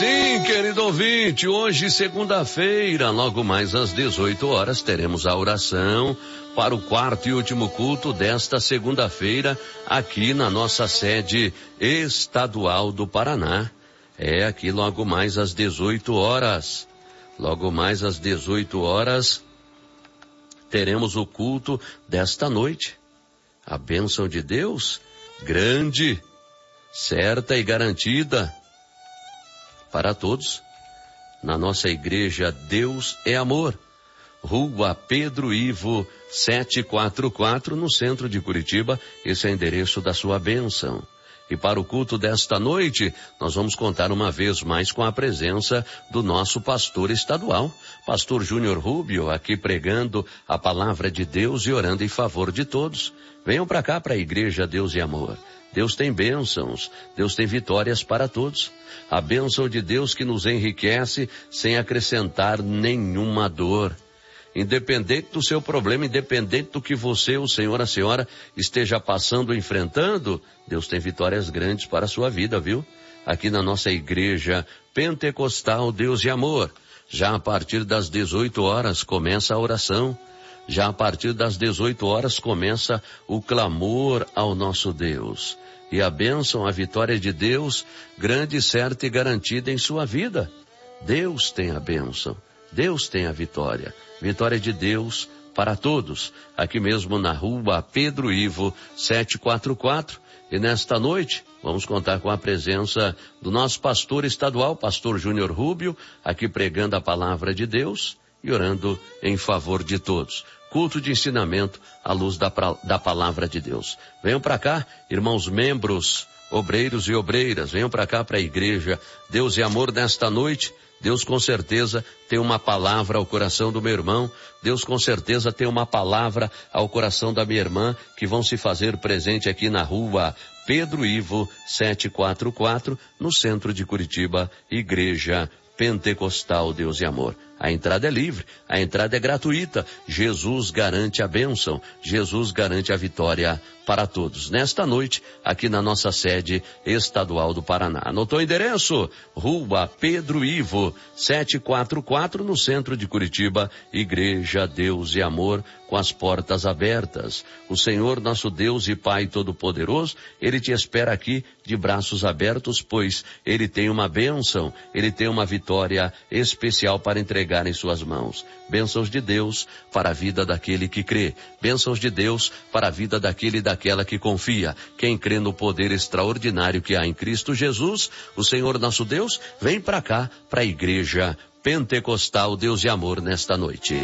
Sim, querido ouvinte, hoje, segunda-feira, logo mais às 18 horas, teremos a oração para o quarto e último culto desta segunda-feira, aqui na nossa sede estadual do Paraná. É aqui logo mais às 18 horas. Logo mais às 18 horas, teremos o culto desta noite. A bênção de Deus, grande, certa e garantida para todos, na nossa igreja Deus é Amor, Rua Pedro Ivo 744, no centro de Curitiba. Esse é o endereço da sua bênção. E para o culto desta noite, nós vamos contar uma vez mais com a presença do nosso pastor estadual, pastor Júnior Rubio, aqui pregando a palavra de Deus e orando em favor de todos. Venham para cá, para a igreja Deus é Amor. Deus tem bênçãos, Deus tem vitórias para todos. A bênção de Deus que nos enriquece sem acrescentar nenhuma dor. Independente do seu problema, independente do que você, o senhor, a senhora esteja passando, enfrentando, Deus tem vitórias grandes para a sua vida, viu? Aqui na nossa igreja pentecostal Deus e Amor. Já a partir das 18 horas começa a oração. Já a partir das 18 horas começa o clamor ao nosso Deus. E a bênção, a vitória de Deus, grande, certa e garantida em sua vida. Deus tem a bênção, Deus tem a vitória. Vitória de Deus para todos. Aqui mesmo na rua Pedro Ivo 744. E nesta noite, vamos contar com a presença do nosso pastor estadual, pastor Júnior Rubio, aqui pregando a palavra de Deus e orando em favor de todos. Culto de ensinamento à luz da palavra de Deus. Venham para cá, irmãos membros, obreiros e obreiras, venham para cá para a igreja Deus e Amor nesta noite. Deus com certeza tem uma palavra ao coração do meu irmão. Deus com certeza tem uma palavra ao coração da minha irmã, que vão se fazer presente aqui na rua Pedro Ivo 744, no centro de Curitiba, Igreja Pentecostal Deus e Amor. A entrada é livre, a entrada é gratuita. Jesus garante a bênção, Jesus garante a vitória para todos. Nesta noite, aqui na nossa sede estadual do Paraná. Anotou o endereço? Rua Pedro Ivo 744, no centro de Curitiba, Igreja Deus e Amor, com as portas abertas. O Senhor, nosso Deus e Pai Todo-Poderoso, Ele te espera aqui de braços abertos, pois Ele tem uma bênção, Ele tem uma vitória especial para entregar em suas mãos. Bênçãos de Deus para a vida daquele que crê. Bênçãos de Deus para a vida daquele e daquela que confia. Quem crê no poder extraordinário que há em Cristo Jesus, o Senhor nosso Deus, vem para cá, para a Igreja Pentecostal Deus e Amor nesta noite.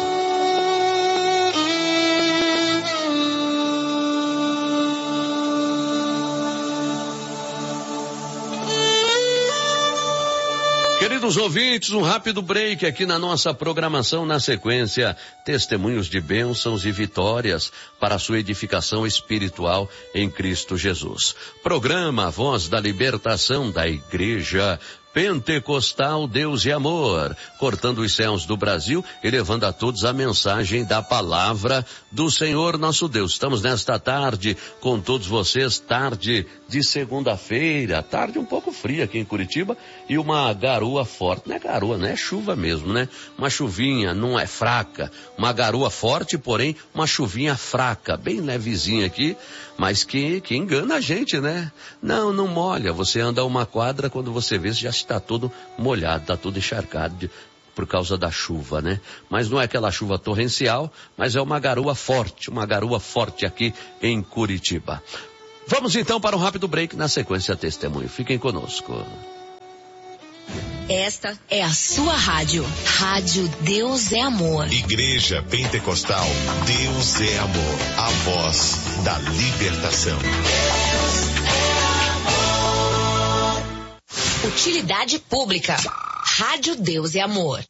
Queridos ouvintes, um rápido break aqui na nossa programação. Na sequência, testemunhos de bênçãos e vitórias para a sua edificação espiritual em Cristo Jesus. Programa Voz da Libertação da Igreja Pentecostal Deus e Amor, cortando os céus do Brasil e levando a todos a mensagem da palavra do Senhor nosso Deus. Estamos nesta tarde com todos vocês, tarde de segunda-feira, tarde um pouco fria aqui em Curitiba e uma garoa forte. Não é garoa, não é chuva mesmo, né? Uma chuvinha, não é fraca, uma garoa forte, porém uma chuvinha fraca, bem levezinha aqui, mas que engana a gente, né? Não molha, você anda uma quadra, quando você vê, já está todo molhado, está todo encharcado por causa da chuva, né? Mas não é aquela chuva torrencial, mas é uma garoa forte aqui em Curitiba. Vamos então para um rápido break, na sequência testemunho. Fiquem conosco. Esta é a sua rádio. Rádio Deus é Amor. Igreja Pentecostal Deus é Amor. A voz da libertação. Deus é amor. Utilidade pública. Rádio Deus é Amor.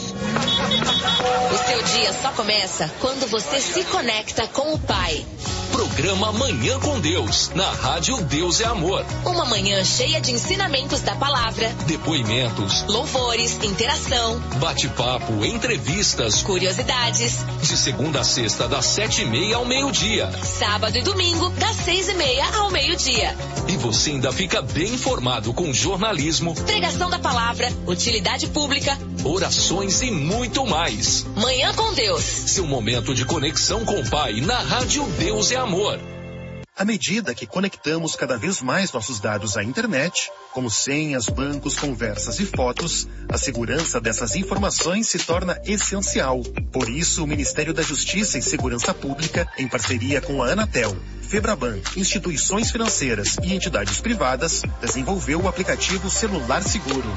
O seu dia só começa quando você se conecta com o Pai. Programa Manhã com Deus, na Rádio Deus é Amor. Uma manhã cheia de ensinamentos da palavra, Depoimentos, louvores, interação, bate-papo, entrevistas, curiosidades. De segunda a sexta, das 7h30 ao meio-dia. Sábado e domingo, das 6h30 ao meio-dia. E você ainda fica bem informado com jornalismo, Pregação da palavra, utilidade pública, orações e muito mais. Manhã com Deus. Seu momento de conexão com o Pai na Rádio Deus é Amor. À medida que conectamos cada vez mais nossos dados à internet, como senhas, bancos, conversas e fotos, a segurança dessas informações se torna essencial. Por isso, o Ministério da Justiça e Segurança Pública, em parceria com a Anatel, Febraban, instituições financeiras e entidades privadas, desenvolveu o aplicativo Celular Seguro.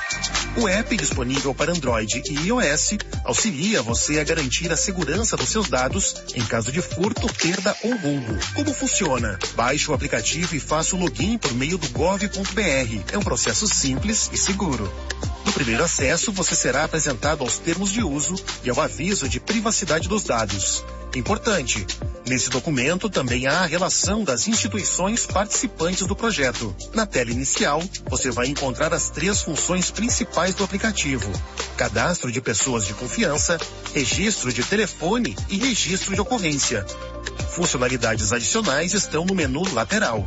O app, disponível para Android e iOS, auxilia você a garantir a segurança dos seus dados em caso de furto, perda ou roubo. Como funciona? Baixe o aplicativo e faça o login por meio do gov.br. É um processo simples e seguro. No primeiro acesso, você será apresentado aos termos de uso e ao aviso de privacidade dos dados. Importante, nesse documento também há a relação das instituições participantes do projeto. Na tela inicial, você vai encontrar as 3 funções principais do aplicativo: cadastro de pessoas de confiança, registro de telefone e registro de ocorrência. Funcionalidades adicionais estão no menu lateral.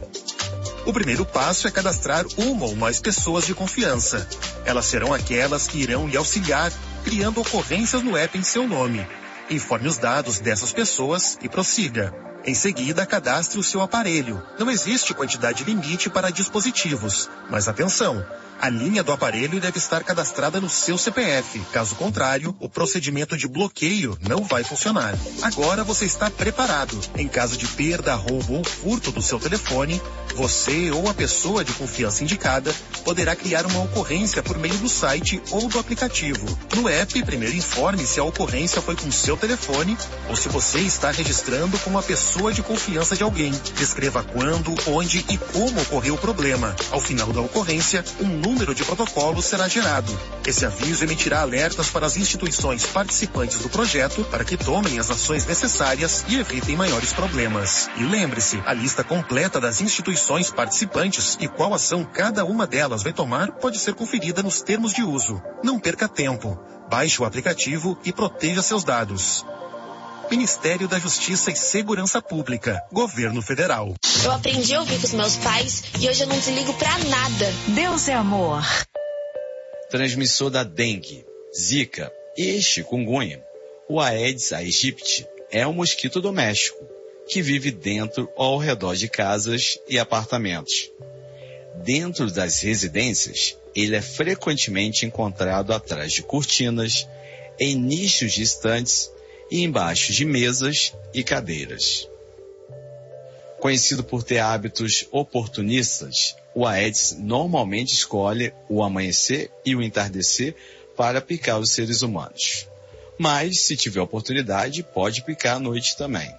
O primeiro passo é cadastrar uma ou mais pessoas de confiança. Elas serão aquelas que irão lhe auxiliar, criando ocorrências no app em seu nome. Informe os dados dessas pessoas e prossiga. Em seguida, cadastre o seu aparelho. Não existe quantidade limite para dispositivos, mas atenção! A linha do aparelho deve estar cadastrada no seu CPF. Caso contrário, o procedimento de bloqueio não vai funcionar. Agora você está preparado. Em caso de perda, roubo ou furto do seu telefone, você ou a pessoa de confiança indicada poderá criar uma ocorrência por meio do site ou do aplicativo. No app, primeiro informe se a ocorrência foi com seu telefone ou se você está registrando com uma pessoa de confiança de alguém. Descreva quando, onde e como ocorreu o problema. Ao final da ocorrência, um número de protocolo será gerado. Esse aviso emitirá alertas para as instituições participantes do projeto para que tomem as ações necessárias e evitem maiores problemas. E lembre-se, a lista completa das instituições participantes e qual ação cada uma delas vai tomar pode ser conferida nos termos de uso. Não perca tempo. Baixe o aplicativo e proteja seus dados. Ministério da Justiça e Segurança Pública, Governo Federal. Eu aprendi a ouvir com os meus pais e hoje eu não desligo pra nada. Deus é amor. Transmissor da dengue, zika e chikungunya. O Aedes aegypti é um mosquito doméstico que vive dentro ou ao redor de casas e apartamentos. Dentro das residências, ele é frequentemente encontrado atrás de cortinas, em nichos de estantes e embaixo de mesas e cadeiras. Conhecido por ter hábitos oportunistas, o Aedes normalmente escolhe o amanhecer e o entardecer para picar os seres humanos. Mas, se tiver oportunidade, pode picar à noite também.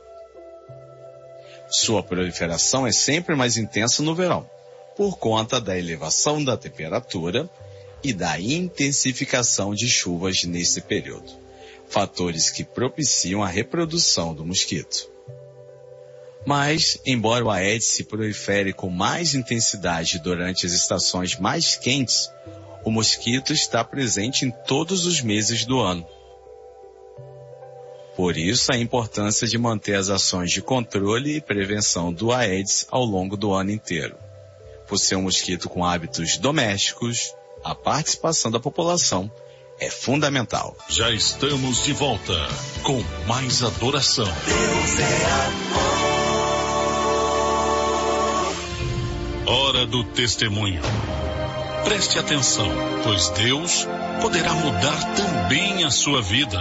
Sua proliferação é sempre mais intensa no verão, por conta da elevação da temperatura e da intensificação de chuvas nesse período. Fatores que propiciam a reprodução do mosquito. Mas, embora o Aedes se prolifere com mais intensidade durante as estações mais quentes, o mosquito está presente em todos os meses do ano. Por isso, a importância de manter as ações de controle e prevenção do Aedes ao longo do ano inteiro. Por ser um mosquito com hábitos domésticos, a participação da população é fundamental. Já estamos de volta com mais adoração. Deus é amor. Hora do testemunho. Preste atenção, pois Deus poderá mudar também a sua vida.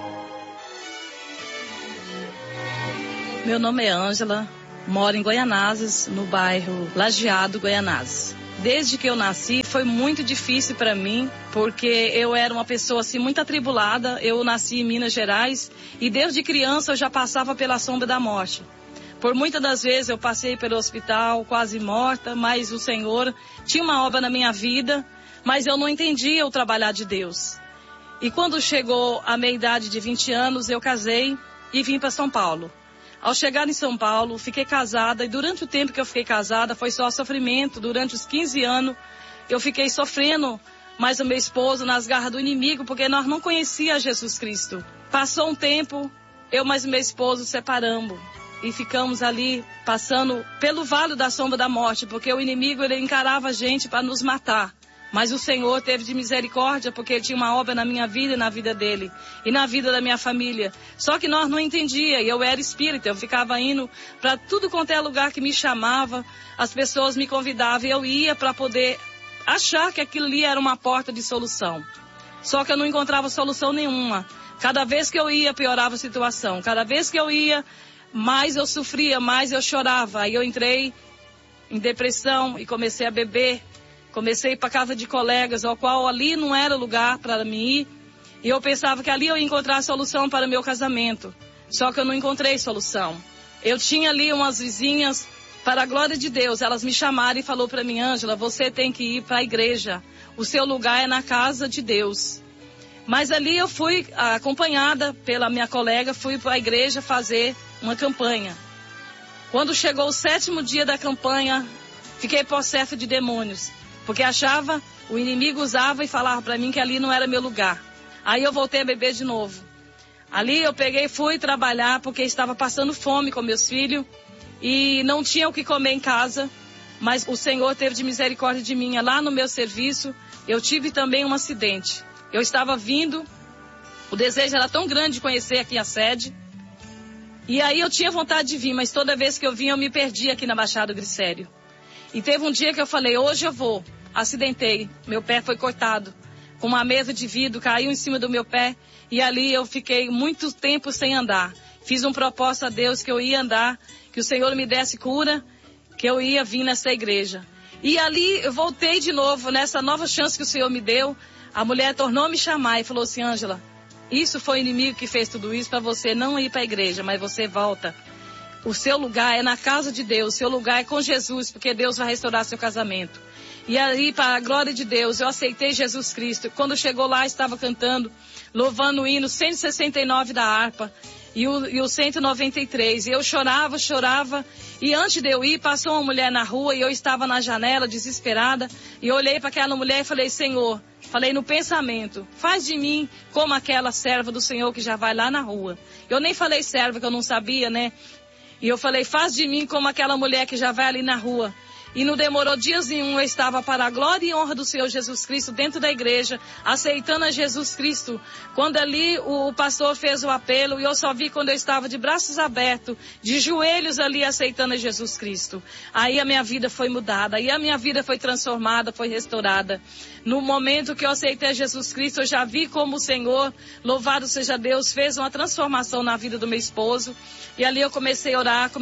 Meu nome é Ângela, moro em Goianazes, no bairro Lajeado, Goianazes. Desde que eu nasci, foi muito difícil para mim, porque eu era uma pessoa assim muito atribulada. Eu nasci em Minas Gerais e desde criança eu já passava pela sombra da morte. Por muitas das vezes eu passei pelo hospital quase morta, mas o Senhor tinha uma obra na minha vida, mas eu não entendia o trabalhar de Deus. E quando chegou a minha idade de 20 anos, eu casei e vim para São Paulo. Ao chegar em São Paulo, fiquei casada, e durante o tempo que eu fiquei casada, foi só sofrimento. Durante os 15 anos, eu fiquei sofrendo mais o meu esposo nas garras do inimigo, porque nós não conhecíamos Jesus Cristo. Passou um tempo, eu mais o meu esposo separamos, e ficamos ali, passando pelo vale da sombra da morte, porque o inimigo, ele encarava a gente para nos matar. Mas o Senhor teve de misericórdia, porque Ele tinha uma obra na minha vida e na vida dele, e na vida da minha família. Só que nós não entendíamos, e eu era espírita, eu ficava indo para tudo quanto é lugar que me chamava, as pessoas me convidavam, e eu ia para poder achar que aquilo ali era uma porta de solução. Só que eu não encontrava solução nenhuma. Cada vez que eu ia, piorava a situação. Cada vez que eu ia, mais eu sofria, mais eu chorava. Aí eu entrei em depressão e comecei a beber. Comecei a ir para casa de colegas, ao qual ali não era lugar para mim ir. E eu pensava que ali eu ia encontrar a solução para meu casamento. Só que eu não encontrei solução. Eu tinha ali umas vizinhas, para a glória de Deus, elas me chamaram e falaram para mim: Ângela, você tem que ir para a igreja. O seu lugar é na casa de Deus. Mas ali eu fui acompanhada pela minha colega, fui para a igreja fazer uma campanha. Quando chegou o 7º dia da campanha, fiquei possessa de demônios. Porque achava, o inimigo usava e falava para mim que ali não era meu lugar. Aí eu voltei a beber de novo. Ali eu peguei e fui trabalhar porque estava passando fome com meus filhos e não tinha o que comer em casa. Mas o Senhor teve de misericórdia de mim. Lá no meu serviço, eu tive também um acidente. Eu estava vindo, o desejo era tão grande de conhecer aqui a sede. E aí eu tinha vontade de vir, mas toda vez que eu vinha eu me perdia aqui na Baixada do Glicério. E teve um dia que eu falei: hoje eu vou. Acidentei, meu pé foi cortado. Com uma mesa de vidro, caiu em cima do meu pé. E ali eu fiquei muito tempo sem andar. Fiz um propósito a Deus que eu ia andar, que o Senhor me desse cura, que eu ia vir nessa igreja. E ali eu voltei de novo, nessa nova chance que o Senhor me deu. A mulher tornou a me chamar e falou assim: Ângela, isso foi o inimigo que fez tudo isso para você não ir para a igreja, mas você volta. O seu lugar é na casa de Deus, o seu lugar é com Jesus, porque Deus vai restaurar seu casamento. E aí, para a glória de Deus, eu aceitei Jesus Cristo. Quando chegou lá, estava cantando, louvando o hino 169 da harpa e o 193. E eu chorava. E antes de eu ir, passou uma mulher na rua e eu estava na janela, desesperada. E eu olhei para aquela mulher e falei: Senhor, falei no pensamento, faz de mim como aquela serva do Senhor que já vai lá na rua. Eu nem falei serva, que eu não sabia, né? E eu falei: faz de mim como aquela mulher que já vai ali na rua. E não demorou dias nenhum, eu estava para a glória e honra do Senhor Jesus Cristo dentro da igreja, aceitando a Jesus Cristo. Quando ali o pastor fez o apelo, e eu só vi quando eu estava de braços abertos, de joelhos ali aceitando a Jesus Cristo. Aí a minha vida foi mudada, aí a minha vida foi transformada, foi restaurada. No momento que eu aceitei a Jesus Cristo, eu já vi como o Senhor, louvado seja Deus, fez uma transformação na vida do meu esposo. E ali eu comecei a orar.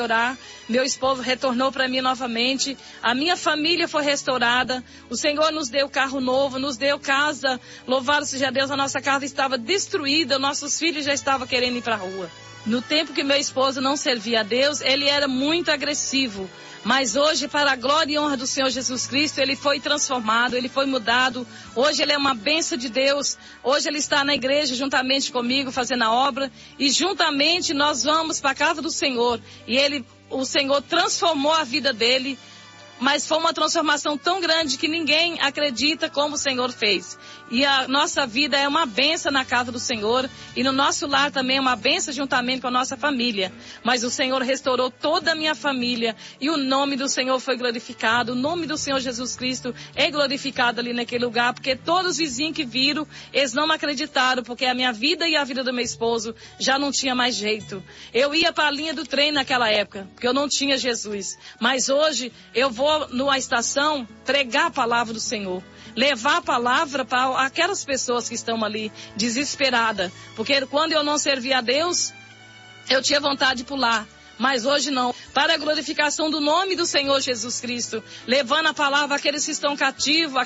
Meu esposo retornou para mim novamente. A minha família foi restaurada. O Senhor nos deu carro novo, nos deu casa. Louvado seja Deus, a nossa casa estava destruída. Nossos filhos já estavam querendo ir para a rua. No tempo que meu esposo não servia a Deus, ele era muito agressivo. Mas hoje, para a glória e honra do Senhor Jesus Cristo, ele foi transformado, ele foi mudado. Hoje ele é uma bênção de Deus. Hoje ele está na igreja juntamente comigo, fazendo a obra. E juntamente nós vamos para a casa do Senhor. E o Senhor transformou a vida dele. Mas foi uma transformação tão grande que ninguém acredita como o Senhor fez. E a nossa vida é uma bênção na casa do Senhor. E no nosso lar também é uma bênção juntamente com a nossa família. Mas o Senhor restaurou toda a minha família. E o nome do Senhor foi glorificado. O nome do Senhor Jesus Cristo é glorificado ali naquele lugar. Porque todos os vizinhos que viram, eles não acreditaram. Porque a minha vida e a vida do meu esposo já não tinha mais jeito. Eu ia para a linha do trem naquela época. Porque eu não tinha Jesus. Mas hoje eu vou numa estação pregar a palavra do Senhor, levar a palavra para aquelas pessoas que estão ali desesperadas, porque quando eu não servia a Deus, eu tinha vontade de pular, mas hoje não, para a glorificação do nome do Senhor Jesus Cristo, levando a palavra àqueles que estão cativos,